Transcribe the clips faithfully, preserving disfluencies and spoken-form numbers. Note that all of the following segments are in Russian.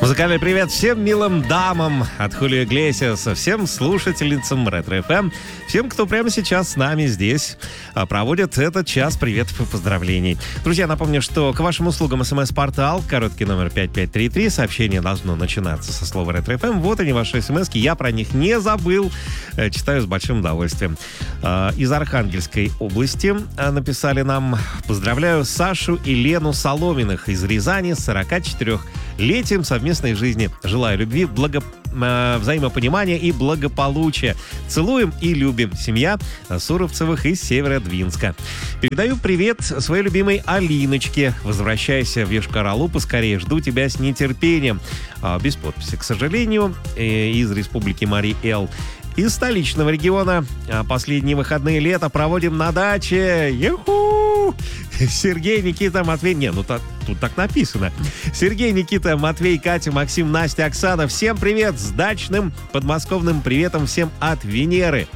Музыкальный привет всем милым дамам от Хулио Иглесиаса, всем слушательницам Ретро эф эм, всем, кто прямо сейчас с нами здесь проводит этот час приветов и поздравлений. Друзья, напомню, что к вашим услугам смс-портал, короткий номер пять пять три три, сообщение должно начинаться со слова Ретро эф эм. Вот они, ваши смски, я про них не забыл, читаю с большим удовольствием. Из Архангельской области написали нам: поздравляю Сашу и Лену Соломиных из Рязани с сорокачетырёхлетием совместной жизни. Желаю любви, благо... взаимопонимания и благополучия. Целуем и любим. Семья Суровцевых из Северодвинска. Передаю привет своей любимой Алиночке. Возвращайся в Йошкар-Олу поскорее. Жду тебя с нетерпением. Без подписи, к сожалению. Из Республики Марий-Эл. Из столичного региона. Последние выходные лета проводим на даче. Ю-ху! Сергей, Никита, Матвей... Не, ну так, тут так написано. Сергей, Никита, Матвей, Катя, Максим, Настя, Оксана. Всем привет с дачным подмосковным приветом всем от Венеры.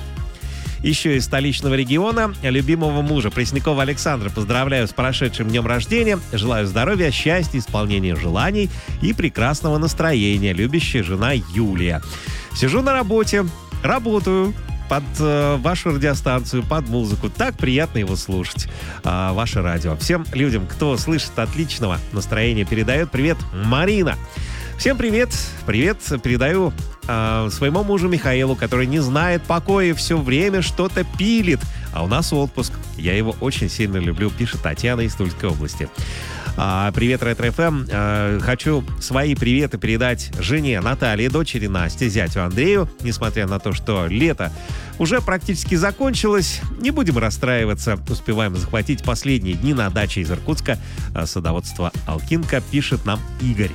Еще из столичного региона любимого мужа Преснякова Александра поздравляю с прошедшим днем рождения. Желаю здоровья, счастья, исполнения желаний и прекрасного настроения. Любящая жена Юлия. Сижу на работе, работаю под э, вашу радиостанцию, под музыку. Так приятно его слушать, э, ваше радио. Всем людям, кто слышит отличного настроения, передает привет Марина. Всем привет, привет передаю э, своему мужу Михаилу, который не знает покоя, все время что-то пилит. А у нас отпуск. Я его очень сильно люблю, пишет Татьяна из Тульской области. А, привет, Ретро эф эм. А, хочу свои приветы передать жене Наталье, дочери Насте, зятю Андрею. Несмотря на то, что лето уже практически закончилось, не будем расстраиваться. Успеваем захватить последние дни на даче из Иркутска. Садоводство Алкинка, пишет нам Игорь.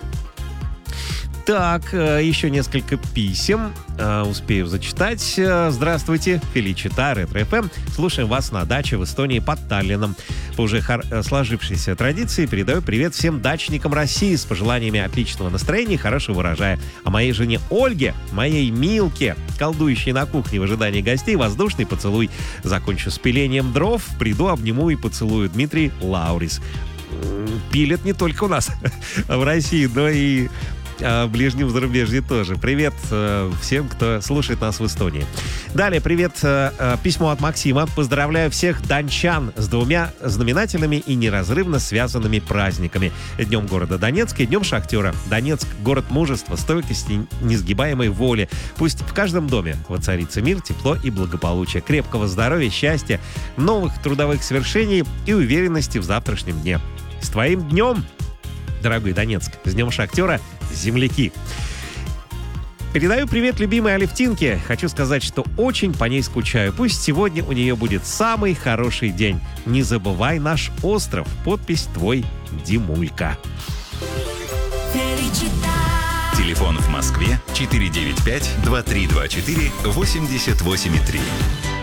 Так, еще несколько писем. Успею зачитать. Здравствуйте, Феличита, Ретро эф эм. Слушаем вас на даче в Эстонии под Таллином. По уже хор- сложившейся традиции передаю привет всем дачникам России с пожеланиями отличного настроения и хорошего урожая. А моей жене Ольге, моей Милке, колдующей на кухне в ожидании гостей, воздушный поцелуй. Закончу с пилением дров, приду, обниму и поцелую. Дмитрий Лаурис. Пилят не только у нас в России, но и в ближнем зарубежье тоже. Привет э, всем, кто слушает нас в Эстонии. Далее, привет, э, э, письмо от Максима. Поздравляю всех дончан с двумя знаменательными и неразрывно связанными праздниками. Днем города Донецка и Днем шахтера. Донецк — город мужества, стойкости, несгибаемой воли. Пусть в каждом доме воцарится мир, тепло и благополучие. Крепкого здоровья, счастья, новых трудовых свершений и уверенности в завтрашнем дне. С твоим днем, дорогой Донецк! С Днем шахтера, земляки! Передаю привет любимой Алевтинке. Хочу сказать, что очень по ней скучаю. Пусть сегодня у нее будет самый хороший день. Не забывай наш остров. Подпись твой Димулька. Телефон в Москве четыре девять пять два три два четыре восемьдесят восемь три.